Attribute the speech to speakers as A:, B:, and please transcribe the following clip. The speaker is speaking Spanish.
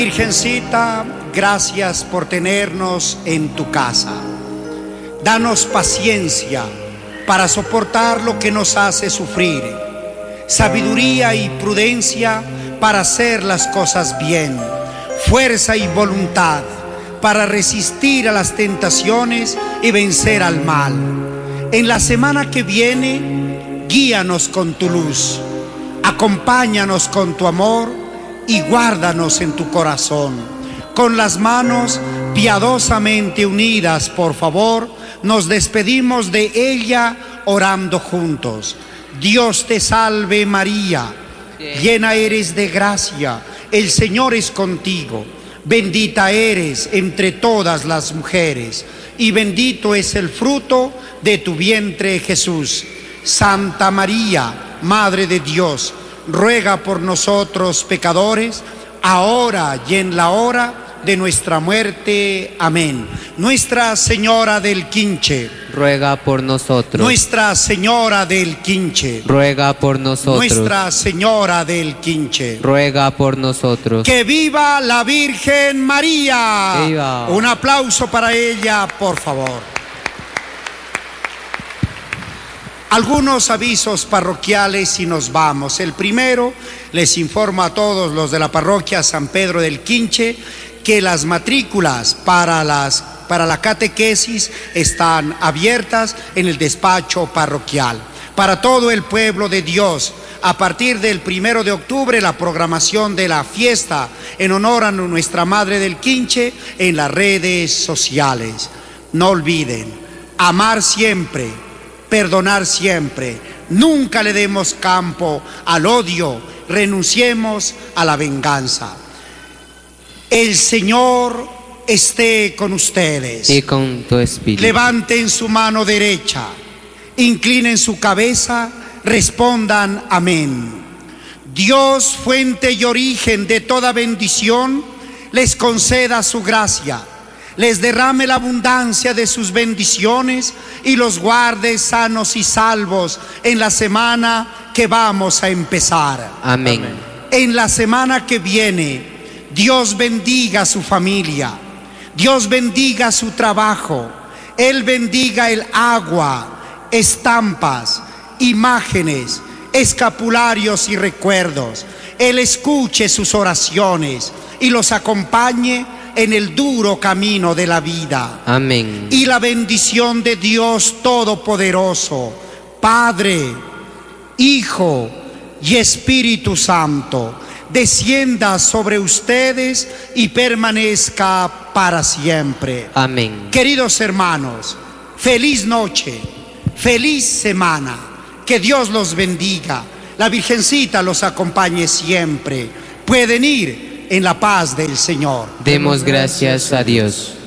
A: Virgencita, gracias por tenernos en tu casa. Danos paciencia para soportar lo que nos hace sufrir, sabiduría y prudencia para hacer las cosas bien, fuerza y voluntad para resistir a las tentaciones y vencer al mal. En la semana que viene, guíanos con tu luz, acompáñanos con tu amor y guárdanos en tu corazón. Con las manos piadosamente unidas, por favor, nos despedimos de ella orando juntos. Dios te salve María, llena eres de gracia, el Señor es contigo. Bendita eres entre todas las mujeres, y bendito es el fruto de tu vientre, Jesús. Santa María, Madre de Dios, ruega por nosotros pecadores, ahora y en la hora de nuestra muerte. Amén. Nuestra Señora del Quinche,
B: ruega por nosotros.
A: Nuestra Señora del Quinche,
B: ruega por nosotros.
A: Nuestra Señora del Quinche,
B: ruega por nosotros.
A: ¡Que viva la Virgen María!
B: ¡Viva!
A: Un aplauso para ella, por favor. Algunos avisos parroquiales y nos vamos. El primero, les informo a todos los de la parroquia San Pedro del Quinche que las matrículas para la catequesis están abiertas en el despacho parroquial. Para todo el pueblo de Dios, a partir del 1 de octubre, la programación de la fiesta en honor a nuestra Madre del Quinche en las redes sociales. No olviden, amar siempre, perdonar siempre, nunca le demos campo al odio, renunciemos a la venganza. El Señor esté con ustedes.
B: Y con tu espíritu.
A: Levanten su mano derecha, inclinen su cabeza, respondan amén. Dios, fuente y origen de toda bendición, les conceda su gracia, les derrame la abundancia de sus bendiciones y los guarde sanos y salvos en la semana que vamos a empezar.
B: Amén.
A: En la semana que viene, Dios bendiga a su familia, Dios bendiga su trabajo, Él bendiga el agua, estampas, imágenes, escapularios y recuerdos. Él escuche sus oraciones y los acompañe en el duro camino de la vida.
B: Amén.
A: Y la bendición de Dios Todopoderoso, Padre, Hijo y Espíritu Santo, descienda sobre ustedes y permanezca para siempre.
B: Amén.
A: Queridos hermanos, feliz noche, feliz semana, que Dios los bendiga, la Virgencita los acompañe siempre. Pueden ir en la paz del Señor.
B: Demos gracias a Dios.